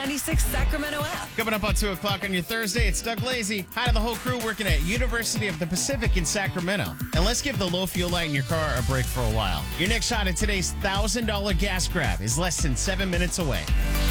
96 Sacramento app. Coming up on 2 o'clock on your Thursday, it's Doug Lazy. Hi to the whole crew working at University of the Pacific in Sacramento. And let's give the low fuel light in your car a break for a while. Your next shot at today's $1,000 gas grab is less than 7 minutes away.